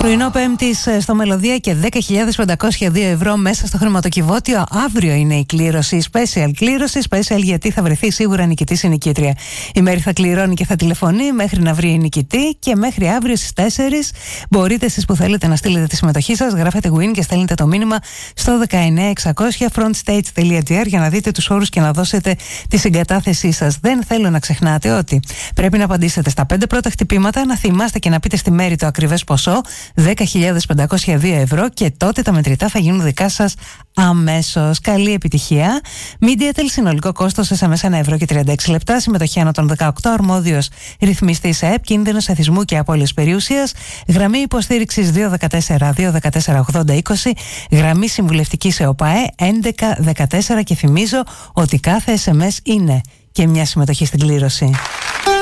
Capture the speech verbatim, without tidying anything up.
Πρωινό Πέμπτης στο Μελωδία και δέκα χιλιάδες πεντακόσια δύο ευρώ μέσα στο χρηματοκιβώτιο. Αύριο είναι η κλήρωση. Special κλήρωση. Special γιατί θα βρεθεί σίγουρα νικητής ή νικήτρια. Η Μέρη θα κληρώνει και θα τηλεφωνεί μέχρι να βρει νικητή και μέχρι αύριο στις τέσσερις μπορείτε εσείς που θέλετε να στείλετε τη συμμετοχή σας. Γράφετε win και στέλνετε το μήνυμα στο δεκαεννιά εξακόσια frontstage τελεία gr για να δείτε τους όρους και να δώσετε τη συγκατάθεσή σας. Δεν θέλω να ξεχνάτε ότι πρέπει να απαντήσετε στα πέντε πρώτα χτυπήματα, να θυμάστε και να πείτε στη Μέρη το ακριβές ποσό, δέκα χιλιάδες πεντακόσια δύο ευρώ, και τότε τα μετρητά θα γίνουν δικά σας αμέσως. Καλή επιτυχία. Mediatel, συνολικό κόστος ες εμ ες ένα ευρώ και τριάντα έξι λεπτά. Συμμετοχή άνω των δεκαοκτώ. Αρμόδιος ρυθμιστής ΑΕΠ. Κίνδυνος εθισμού και απώλειας περιουσίας. Γραμμή υποστήριξης δύο ένα τέσσερα δύο ένα τέσσερα ογδόντα είκοσι. Γραμμή συμβουλευτικής ΕΟΠΑΕ έντεκα δεκατέσσερα. Και θυμίζω ότι κάθε ες εμ ες είναι και μια συμμετοχή στην κλήρωση.